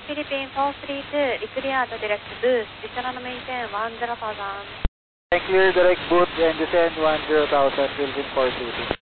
Philippine 432, Italia to direct boost, additional maintain 10,000. Clear direct boot and descend 10,000, Philippine 422.